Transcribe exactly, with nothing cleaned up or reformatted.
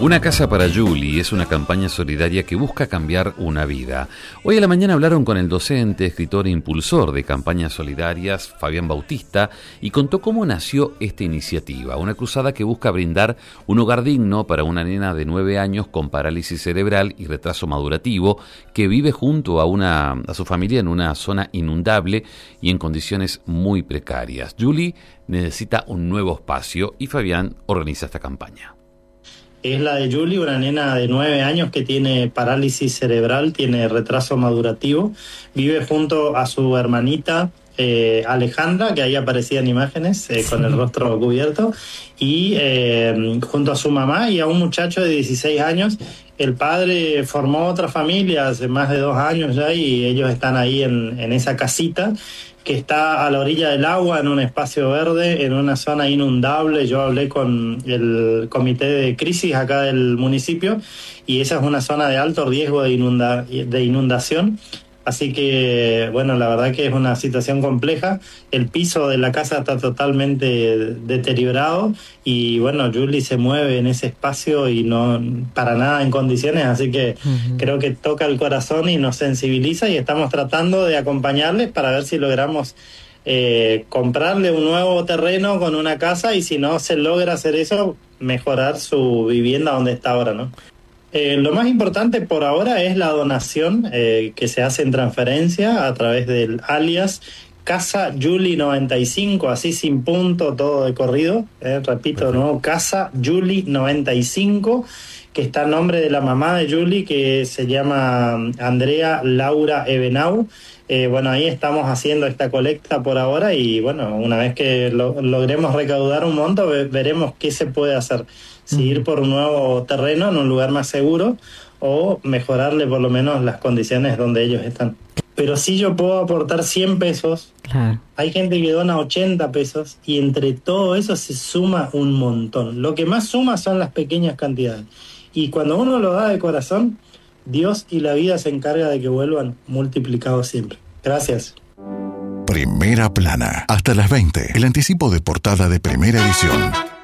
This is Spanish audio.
Una casa para Julie es una campaña solidaria que busca cambiar una vida. Hoy a la mañana hablaron con el docente, escritor e impulsor de campañas solidarias, Fabián Bautista, y contó cómo nació esta iniciativa, una cruzada que busca brindar un hogar digno para una nena de nueve años con parálisis cerebral y retraso madurativo que vive junto a, una, a su familia en una zona inundable y en condiciones muy precarias. Julie necesita un nuevo espacio y Fabián organiza esta campaña. Es la de Julie, una nena de nueve años que tiene parálisis cerebral, tiene retraso madurativo. Vive junto a su hermanita eh, Alejandra, que ahí aparecían imágenes eh, con el rostro cubierto, y eh, junto a su mamá y a un muchacho de dieciséis años. El padre formó otra familia hace más de dos años ya y ellos están ahí en, en esa casita que está a la orilla del agua, en un espacio verde, en una zona inundable. Yo hablé con el comité de crisis acá del municipio y esa es una zona de alto riesgo de, inunda, de inundación. Así que, bueno, la verdad que es una situación compleja. El piso de la casa está totalmente deteriorado y, bueno, Julie se mueve en ese espacio y no para nada en condiciones, así que uh-huh. creo que toca el corazón y nos sensibiliza y estamos tratando de acompañarles para ver si logramos eh, comprarle un nuevo terreno con una casa y si no se logra hacer eso, mejorar su vivienda donde está ahora, ¿no? Eh, lo más importante por ahora es la donación eh, que se hace en transferencia a través del alias Casa Julie noventa y cinco, así sin punto, todo de corrido. Eh, repito de nuevo, Casa Julie noventa y cinco, que está en nombre de la mamá de Julie, que se llama Andrea Laura Ebenau. Eh, bueno, ahí estamos haciendo esta colecta por ahora y, bueno, una vez que lo, logremos recaudar un monto, ve, veremos qué se puede hacer. Si ir por un nuevo terreno en un lugar más seguro o mejorarle por lo menos las condiciones donde ellos están. Pero si yo puedo aportar cien pesos, claro. Hay gente que dona ochenta pesos y entre todo eso se suma un montón. Lo que más suma son las pequeñas cantidades. Y cuando uno lo da de corazón, Dios y la vida se encarga de que vuelvan multiplicados siempre. Gracias. Primera Plana, hasta las veinte. El anticipo de portada de Primera Edición.